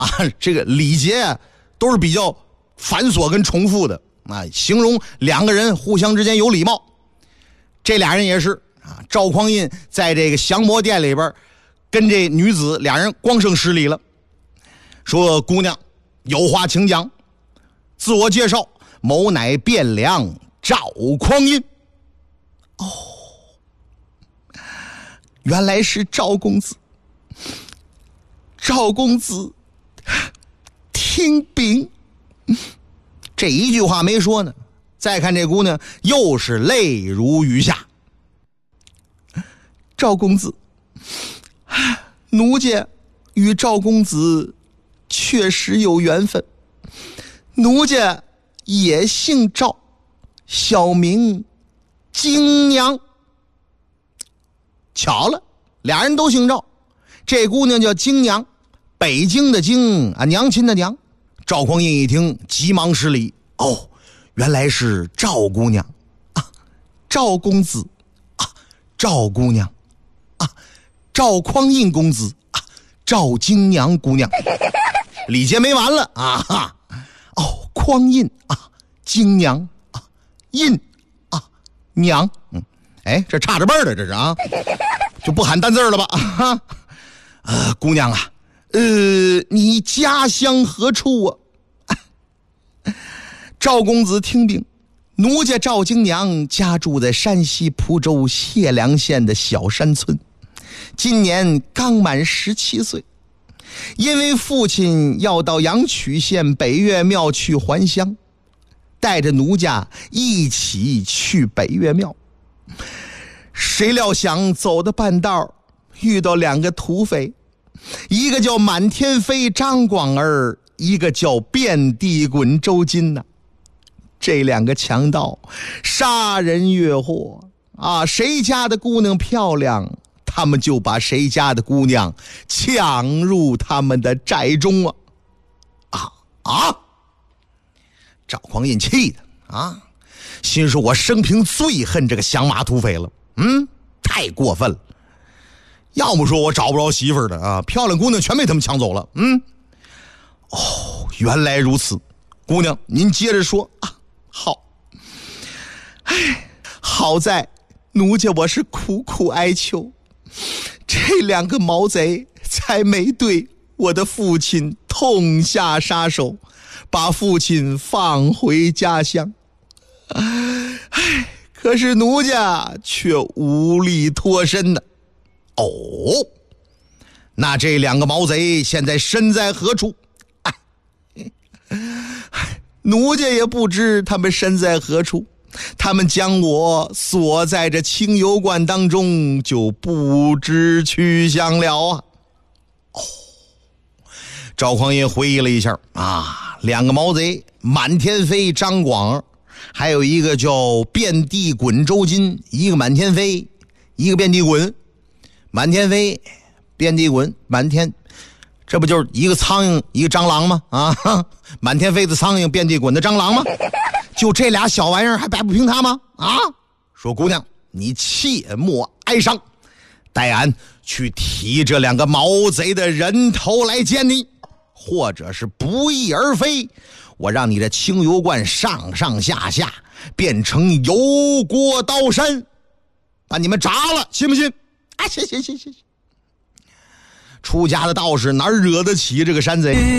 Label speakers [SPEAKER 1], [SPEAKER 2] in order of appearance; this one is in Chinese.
[SPEAKER 1] 这个礼节都是比较繁琐跟重复的啊，形容两个人互相之间有礼貌。这俩人也是啊，赵匡胤在这个降魔殿里边跟这女子俩人光生失礼了，说姑娘有话请讲，自我介绍，某乃汴梁赵匡胤。哦，原来是赵公子，赵公子听禀。这一句话没说呢，再看这姑娘又是泪如雨下。赵公子，奴家与赵公子确实有缘分，奴家也姓赵，小名京娘。巧了，俩人都姓赵，这姑娘叫京娘，北京的京啊，娘亲的娘。赵匡胤一听急忙施礼，哦，原来是赵姑娘啊，赵公子啊，赵姑娘啊，赵匡胤公子啊，赵京娘姑娘。礼节没完了啊哈！哦，匡胤啊，京娘啊，胤啊，娘。哎，这差着辈儿的，这是啊，就不喊单字了吧？啊，姑娘啊，你家乡何处啊？赵公子听禀，奴家赵京娘家住在山西蒲州解良县的小山村，今年刚满17岁，因为父亲要到阳曲县北岳庙去还乡，带着奴家一起去北岳庙。谁料想走的半道遇到两个土匪，一个叫满天飞张广儿，一个叫遍地滚周金呐。这两个强盗杀人越货啊，谁家的姑娘漂亮，他们就把谁家的姑娘抢入他们的寨中啊！赵匡胤气的啊，心说我生平最恨这个降马土匪了，太过分了。要么说我找不着媳妇儿的啊，漂亮姑娘全被他们抢走了。哦，原来如此，姑娘您接着说啊。好，好在奴家我是苦苦哀求，这两个毛贼才没对我的父亲痛下杀手，把父亲放回家乡。可是奴家却无力脱身呢。哦，那这两个毛贼现在身在何处？奴家也不知他们身在何处，他们将我锁在这清油罐当中，就不知去向了啊。哦，赵匡胤回忆了一下啊，两个毛贼满天飞张广，还有一个叫遍地滚周金，一个满天飞，一个遍地滚。满天飞，遍地滚，满天，这不就是一个苍蝇一个蟑螂吗？啊，满天飞的苍蝇，遍地滚的蟑螂吗？就这俩小玩意儿还摆不平他吗？啊，说姑娘你切莫哀伤，带俺去提这两个毛贼的人头来见你，或者是不翼而飞，我让你的清油罐上上下下变成油锅刀山，把你们炸了，信不信？行。出家的道士哪惹得起这个山贼？